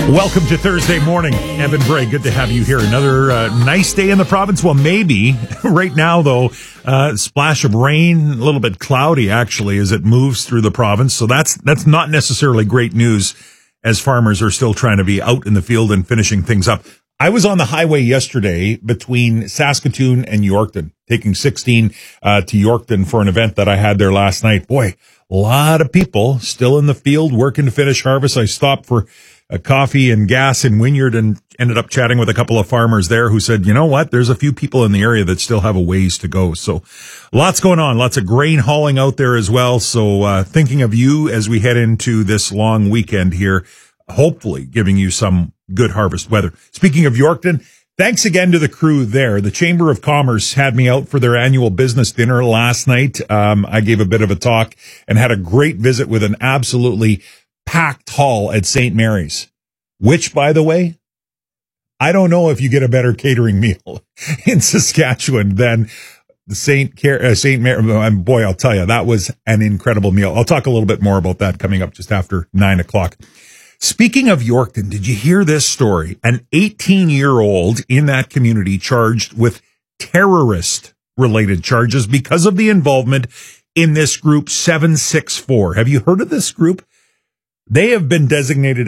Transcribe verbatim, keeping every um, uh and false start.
Welcome to Thursday morning. Evan Bray, good to have you here. Another uh, nice day in the province. Well, maybe. Right now, though, uh, splash of rain, a little bit cloudy, actually, as it moves through the province. So that's that's not necessarily great news as farmers are still trying to be out in the field and finishing things up. I was on the highway yesterday between Saskatoon and Yorkton, taking sixteen uh, to Yorkton for an event that I had there last night. Boy, a lot of people still in the field working to finish harvest. I stopped for a coffee and gas in Wynyard and ended up chatting with a couple of farmers there who said, you know what, there's a few people in the area that still have a ways to go. So lots going on, lots of grain hauling out there as well. So uh, thinking of you as we head into this long weekend here, hopefully giving you some good harvest weather. Speaking of Yorkton, thanks again to the crew there. The Chamber of Commerce had me out for their annual business dinner last night. Um, I gave a bit of a talk and had a great visit with an absolutely packed hall at Saint Mary's, which, by the way, I don't know if you get a better catering meal in Saskatchewan than the Saint uh, Saint Mary. Boy, I'll tell you, that was an incredible meal. I'll talk a little bit more about that coming up just after nine o'clock. Speaking of Yorkton, did you hear this story? An eighteen-year-old in that community charged with terrorist-related charges because of the involvement in this group seven six four. Have you heard of this group? They have been designated